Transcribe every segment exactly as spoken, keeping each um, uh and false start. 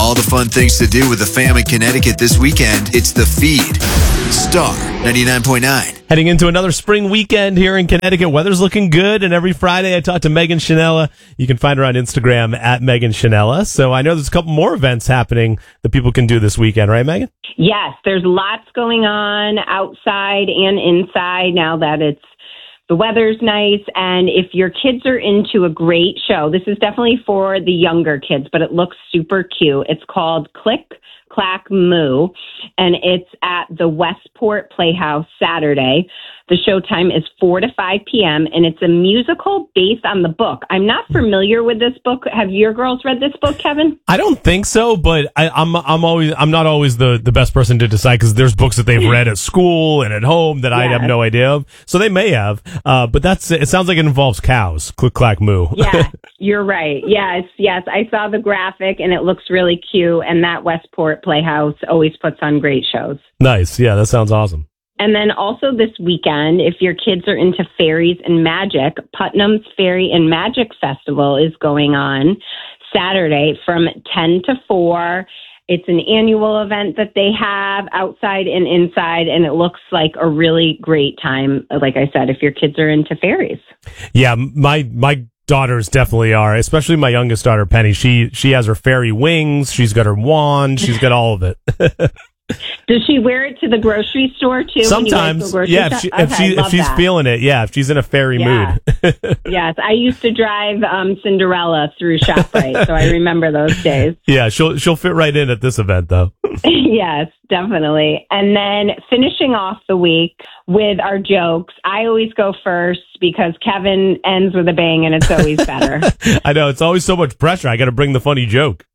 All the fun things to do with the fam in Connecticut this weekend. It's The Feed. Star ninety-nine point nine. Heading into another spring weekend here in Connecticut. Weather's looking good, and every Friday I talk to Megan Chanella. You can find her on Instagram at Megan Chanella. So I know there's a couple more events happening that people can do this weekend, right, Megan? Yes, there's lots going on outside and inside now that it's the weather's nice. And if your kids are into a great show, this is definitely for the younger kids, but it looks super cute. It's called Click, Clack, Moo, and it's at the Westport Playhouse Saturday. The showtime is four to five p.m., and it's a musical based on the book. I'm not familiar with this book. Have your girls read this book, Kevin? I don't think so, but I, I'm I'm always I'm not always the, the best person to decide because there's books that they've read at school and at home that yes. I have no idea of. So they may have, uh, but that's it. Sounds like it involves cows. Click, clack, moo. Yeah, you're right. Yes, yes. I saw the graphic, and it looks really cute. And that Westport Playhouse always puts on great shows. Nice. Yeah, that sounds awesome. And then also this weekend, if your kids are into fairies and magic, Putnam's Fairy and Magic Festival is going on Saturday from ten to four. It's an annual event that they have outside and inside, and it looks like a really great time, like I said, if your kids are into fairies. Yeah, my my daughters definitely are, especially my youngest daughter, Penny. She, she has her fairy wings. She's got her wand. She's got all of it. Does she wear it to the grocery store too? Sometimes, yeah. If, she, if, okay, she, if she's that. feeling it, yeah. If she's in a fairy yeah. mood. Yes, I used to drive um, Cinderella through ShopRite, so I remember those days. Yeah, she'll she'll fit right in at this event, though. Yes, definitely. And then finishing off the week with our jokes. I always go first because Kevin ends with a bang, and it's always better. I know it's always so much pressure. I got to bring the funny joke.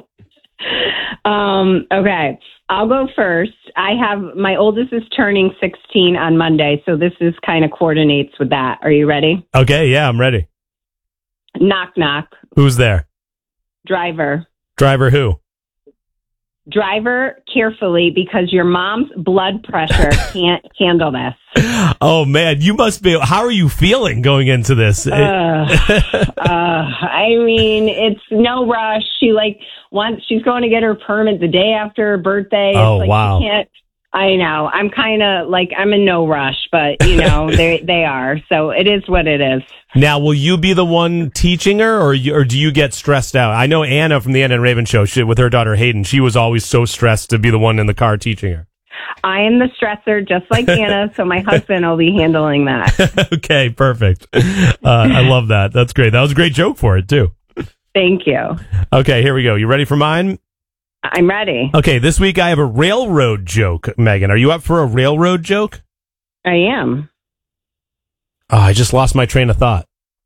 um. Okay. I'll go first. I have, my oldest is turning sixteen on Monday, so this is kind of coordinates with that. Are you ready? Okay, yeah, I'm ready. Knock, knock. Who's there? Driver. Driver who? Driver carefully because your mom's blood pressure can't handle this. Oh, man, you must be, how are you feeling going into this? Uh, uh, I mean, it's no rush. She like wants, she's going to get her permit the day after her birthday. Oh, it's like wow. She can't, I know. I'm kind of like, I'm in no rush, but you know, they they are. So it is what it is. Now, will you be the one teaching her, or you, or do you get stressed out? I know Anna from the Anna and Raven show, she, with her daughter Hayden, she was always so stressed to be the one in the car teaching her. I am the stressor, just like Anna, so my husband will be handling that. Okay, perfect. Uh, I love that. That's great. That was a great joke for it, too. Thank you. Okay, here we go. You ready for mine? I'm ready. Okay, this week I have a railroad joke. Megan, are you up for a railroad joke? I am. Oh, I just lost my train of thought.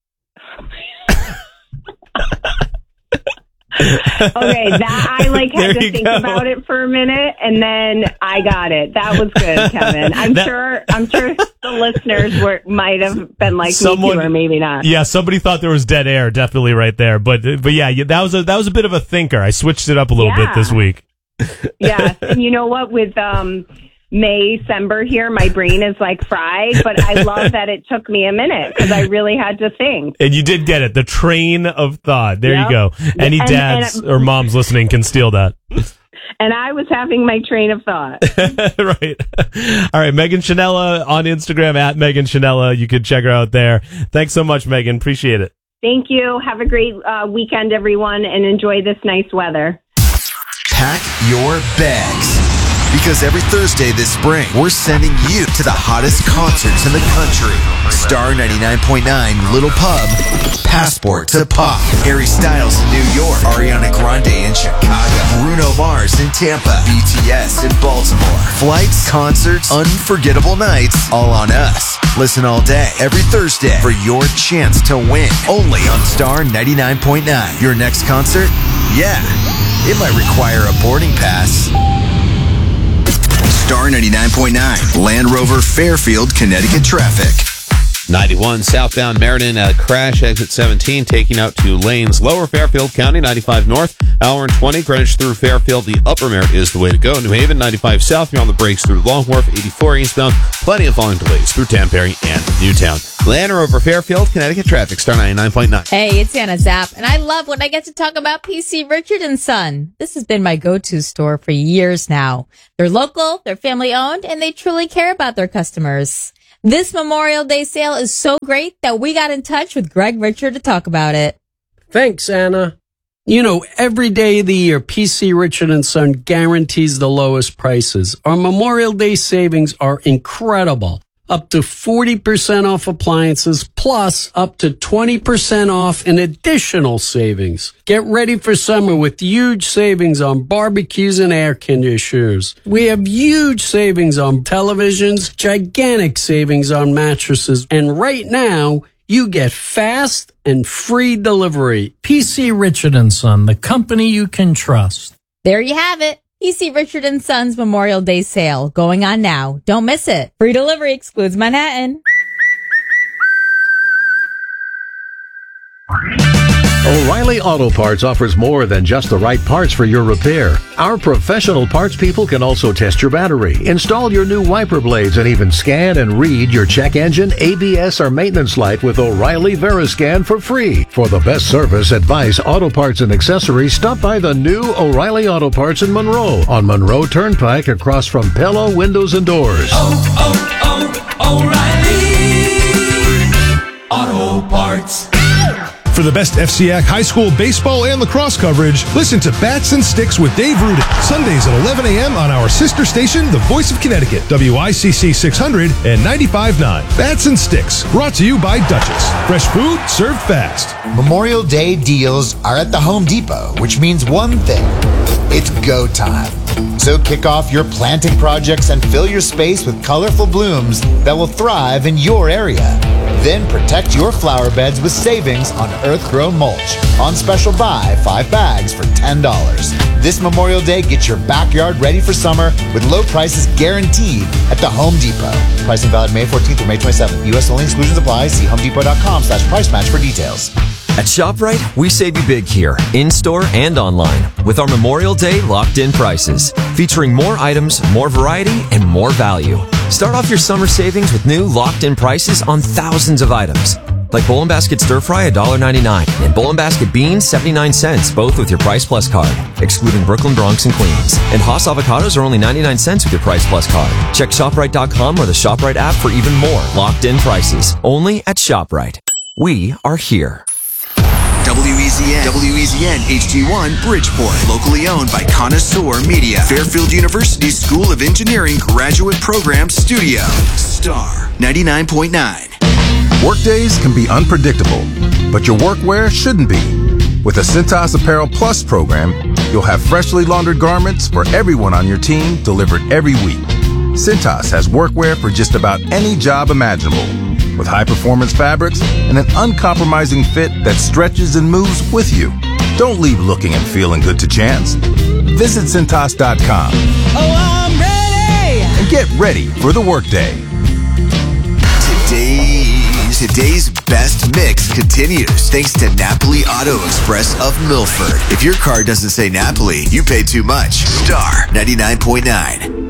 Okay, that I like had There to you think go. about it for a minute, and then I got it. That was good, Kevin. I'm That- sure. I'm sure the listeners were might have been like Someone- me too, or maybe not. Yeah, somebody thought there was dead air, definitely right there. But but yeah, that was a that was a bit of a thinker. I switched it up a little Yeah. bit this week. Yes, and you know what? With um, May December here, my brain is like fried. But I love that it took me a minute because I really had to think. And you did get it. The train of thought. There Yep. you go. Any And- dads and- or moms listening can steal that. And I was having my train of thought. Right. All right. Megan Chanella on Instagram at Megan Chanella. You can check her out there. Thanks so much, Megan. Appreciate it. Thank you. Have a great uh, weekend, everyone, and enjoy this nice weather. Pack your bags. Because every Thursday this spring, we're sending you to the hottest concerts in the country. Star ninety-nine point nine Little Pub, Passport to Pop. Harry Styles in New York, Ariana Grande in Chicago, Bruno Mars in Tampa, B T S in Baltimore. Flights, concerts, unforgettable nights, all on us. Listen all day, every Thursday, for your chance to win. Only on Star ninety-nine point nine. Your next concert? Yeah, it might require a boarding pass. Star ninety-nine point nine, Land Rover, Fairfield, Connecticut traffic. ninety-one southbound Meriden, a crash exit seventeen taking out two lanes. Lower Fairfield County, ninety-five north, hour and twenty. Greenwich through Fairfield, the upper Merritt is the way to go. New Haven, ninety-five south, you're on the brakes through Long Wharf, eighty-four eastbound. Plenty of volume delays through Danbury and Newtown. Lanner over Fairfield, Connecticut traffic, Star ninety-nine point nine. Hey, it's Anna Zapp, and I love when I get to talk about P C Richard and Son. This has been my go-to store for years now. They're local, they're family-owned, and they truly care about their customers. This Memorial Day sale is so great that we got in touch with Greg Richard to talk about it. Thanks, Anna. You know, every day of the year, P C Richard and Son guarantees the lowest prices. Our Memorial Day savings are incredible. Up to forty percent off appliances, plus up to twenty percent off in additional savings. Get ready for summer with huge savings on barbecues and air conditioners. We have huge savings on televisions, gigantic savings on mattresses, and right now, you get fast and free delivery. P C Richard and Son, the company you can trust. There you have it. P C Richard and Son's Memorial Day sale going on now. Don't miss it. Free delivery excludes Manhattan. O'Reilly Auto Parts offers more than just the right parts for your repair. Our professional parts people can also test your battery, install your new wiper blades, and even scan and read your check engine, A B S, or maintenance light with O'Reilly Veriscan for free. For the best service, advice, auto parts, and accessories, stop by the new O'Reilly Auto Parts in Monroe on Monroe Turnpike across from Pello Windows and Doors. Oh, oh, oh, O'Reilly Auto Parts. For the best F C A C high school baseball and lacrosse coverage, listen to Bats and Sticks with Dave Rudin, Sundays at eleven a.m. on our sister station, The Voice of Connecticut, W I C C six hundred and ninety-five point nine. Bats and Sticks, brought to you by Duchess. Fresh food, served fast. Memorial Day deals are at the Home Depot, which means one thing. It's go time. So kick off your planting projects and fill your space with colorful blooms that will thrive in your area. Then protect your flower beds with savings on earth-grown mulch. On special buy, five bags for ten dollars. This Memorial Day, get your backyard ready for summer with low prices guaranteed at the Home Depot. Pricing valid May fourteenth through May twenty-seventh. U S only, exclusions apply. See homedepot.com slash price match for details. At ShopRite, we save you big here, in-store and online, with our Memorial Day locked-in prices, featuring more items, more variety, and more value. Start off your summer savings with new locked-in prices on thousands of items, like Bowl and Basket Stir Fry one dollar ninety-nine and Bowl and Basket Beans seventy-nine cents, both with your Price Plus card, excluding Brooklyn, Bronx, and Queens. And Haas avocados are only ninety-nine cents with your Price Plus card. Check ShopRite dot com or the ShopRite app for even more locked-in prices, only at ShopRite. We are here. W E Z N, W E Z N H D one Bridgeport, locally owned by Connoisseur Media, Fairfield University School of Engineering Graduate Program Studio, Star ninety-nine point nine. Workdays can be unpredictable, but your workwear shouldn't be. With the Cintas Apparel Plus program, you'll have freshly laundered garments for everyone on your team delivered every week. Cintas has workwear for just about any job imaginable, with high-performance fabrics and an uncompromising fit that stretches and moves with you. Don't leave looking and feeling good to chance. Visit Cintas dot com. Oh, I'm ready! And get ready for the workday. Today's, today's best mix continues thanks to Napoli Auto Express of Milford. If your car doesn't say Napoli, you pay too much. Star ninety-nine point nine.